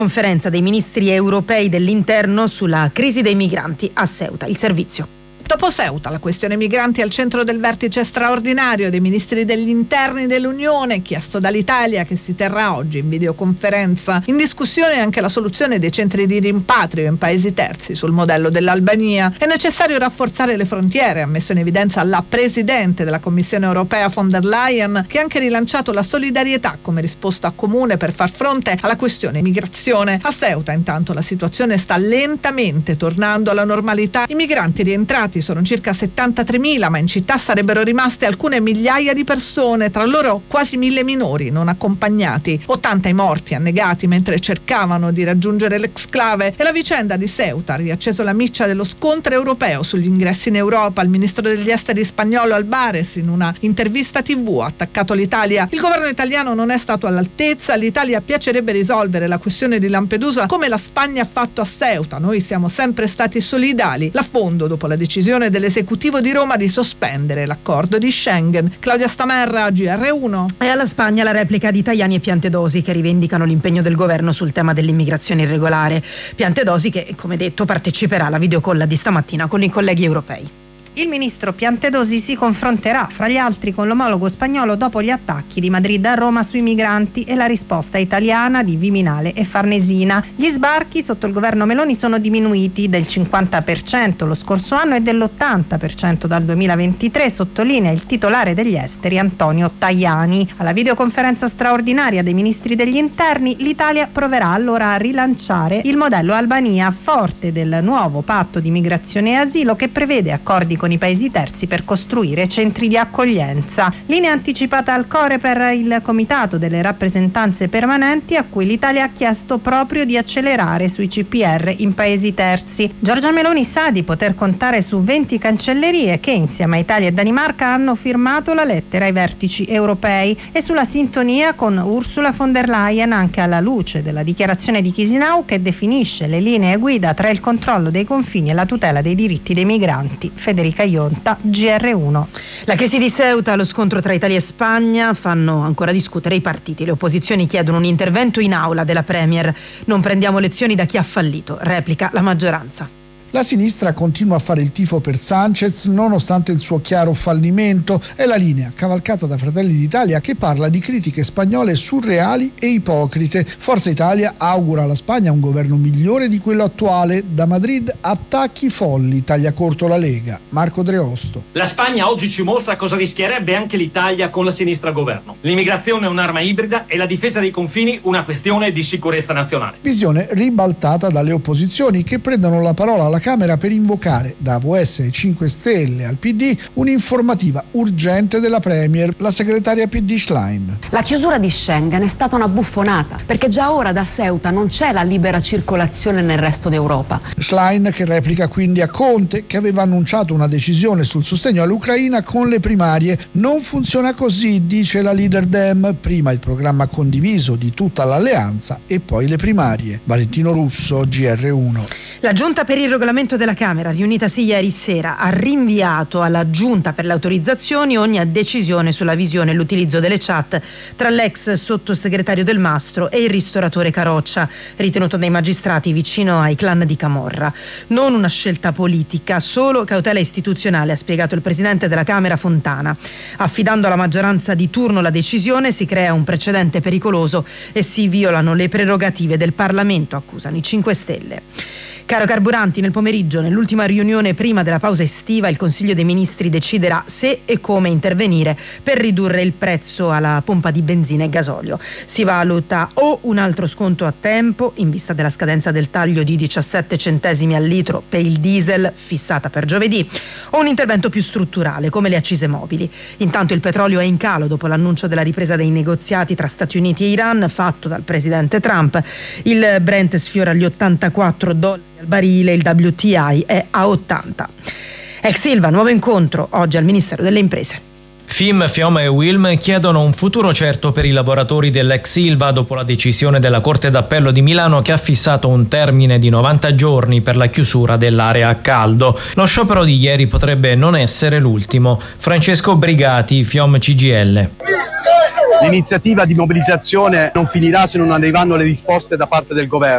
Conferenza dei ministri europei dell'interno sulla crisi dei migranti a Ceuta. Il servizio. Dopo Ceuta, la questione migranti al centro del vertice straordinario dei ministri degli interni dell'Unione, chiesto dall'Italia, che si terrà oggi in videoconferenza. In discussione anche la soluzione dei centri di rimpatrio in paesi terzi sul modello dell'Albania. È necessario rafforzare le frontiere, ha messo in evidenza la Presidente della Commissione europea von der Leyen, che ha anche rilanciato la solidarietà come risposta comune per far fronte alla questione migrazione. A Ceuta, intanto, la situazione sta lentamente tornando alla normalità. I migranti rientrati sono circa 73.000, ma in città sarebbero rimaste alcune migliaia di persone, tra loro quasi 1.000 minori non accompagnati. 80 i morti annegati mentre cercavano di raggiungere l'exclave. E la vicenda di Ceuta ha riacceso la miccia dello scontro europeo sugli ingressi in Europa. Il ministro degli esteri spagnolo Albares, in una intervista TV, ha attaccato l'Italia. Il governo italiano non è stato all'altezza. L'Italia piacerebbe risolvere la questione di Lampedusa come la Spagna ha fatto a Ceuta. Noi siamo sempre stati solidali. L'affondo dopo la decisione dell'esecutivo di Roma di sospendere l'accordo di Schengen. Claudia Stamerra, GR1. E alla Spagna la replica di Tajani e Piantedosi, che rivendicano l'impegno del governo sul tema dell'immigrazione irregolare. Piantedosi che, come detto, parteciperà alla videocolla di stamattina con i colleghi europei. Il ministro Piantedosi si confronterà, fra gli altri, con l'omologo spagnolo dopo gli attacchi di Madrid a Roma sui migranti e la risposta italiana di Viminale e Farnesina. Gli sbarchi sotto il governo Meloni sono diminuiti del 50% lo scorso anno e dell'80% dal 2023, sottolinea il titolare degli esteri Antonio Tajani. Alla videoconferenza straordinaria dei ministri degli interni, l'Italia proverà allora a rilanciare il modello Albania, forte del nuovo patto di migrazione e asilo che prevede accordi con i paesi terzi per costruire centri di accoglienza. Linea anticipata al Coreper il comitato delle rappresentanze permanenti, a cui l'Italia ha chiesto proprio di accelerare sui CPR in paesi terzi. Giorgia Meloni sa di poter contare su 20 cancellerie che insieme a Italia e Danimarca hanno firmato la lettera ai vertici europei e sulla sintonia con Ursula von der Leyen, anche alla luce della dichiarazione di Chisinau che definisce le linee guida tra il controllo dei confini e la tutela dei diritti dei migranti. Federica Ionta, GR1. La crisi di Ceuta, lo scontro tra Italia e Spagna fanno ancora discutere i partiti. Le opposizioni chiedono un intervento in aula della Premier. Non prendiamo lezioni da chi ha fallito, replica la maggioranza. La sinistra continua a fare il tifo per Sánchez nonostante il suo chiaro fallimento. È la linea cavalcata da Fratelli d'Italia, che parla di critiche spagnole surreali e ipocrite. Forza Italia augura alla Spagna un governo migliore di quello attuale. Da Madrid attacchi folli, taglia corto la Lega. Marco Dreosto. La Spagna oggi ci mostra cosa rischierebbe anche l'Italia con la sinistra al governo. L'immigrazione è un'arma ibrida e la difesa dei confini una questione di sicurezza nazionale. Visione ribaltata dalle opposizioni, che prendono la parola alla Camera per invocare, da AVS ai 5 Stelle al PD, un'informativa urgente della Premier, la segretaria PD Schlein. La chiusura di Schengen è stata una buffonata, perché già ora da Ceuta non c'è la libera circolazione nel resto d'Europa. Schlein che replica quindi a Conte, che aveva annunciato una decisione sul sostegno all'Ucraina con le primarie. Non funziona così, dice la leader Dem, prima il programma condiviso di tutta l'alleanza e poi le primarie. Valentino Russo, GR1. La Giunta per il regolamento della Camera, riunitasi ieri sera, ha rinviato alla Giunta per le autorizzazioni ogni decisione sulla visione e l'utilizzo delle chat tra l'ex sottosegretario Del Mastro e il ristoratore Caroccia, ritenuto dai magistrati vicino ai clan di Camorra. Non una scelta politica, solo cautela istituzionale, ha spiegato il presidente della Camera Fontana. Affidando alla maggioranza di turno la decisione si crea un precedente pericoloso e si violano le prerogative del Parlamento, accusano i 5 Stelle. Caro carburanti, nel pomeriggio, nell'ultima riunione prima della pausa estiva, il Consiglio dei Ministri deciderà se e come intervenire per ridurre il prezzo alla pompa di benzina e gasolio. Si valuta o un altro sconto a tempo, in vista della scadenza del taglio di 17 centesimi al litro per il diesel fissata per giovedì, o un intervento più strutturale, come le accise mobili. Intanto il petrolio è in calo dopo l'annuncio della ripresa dei negoziati tra Stati Uniti e Iran fatto dal presidente Trump. Il Brent sfiora gli $84 al barile, il WTI è a 80. Ex Ilva, nuovo incontro oggi al Ministero delle Imprese. FIM, FIOM e UILM chiedono un futuro certo per i lavoratori dell'ex Ilva dopo la decisione della Corte d'Appello di Milano, che ha fissato un termine di 90 giorni per la chiusura dell'area a caldo. Lo sciopero di ieri potrebbe non essere l'ultimo. Francesco Brigati, FIOM CGIL. L'iniziativa di mobilitazione non finirà se non arriveranno le risposte da parte del governo.